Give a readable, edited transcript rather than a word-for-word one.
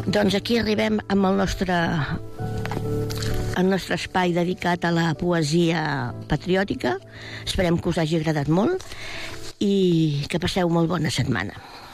Doncs aquí arribem amb el nostre espai dedicat a la poesia patriòtica. Esperem que us hagi agradat molt i que passeu molt bona setmana.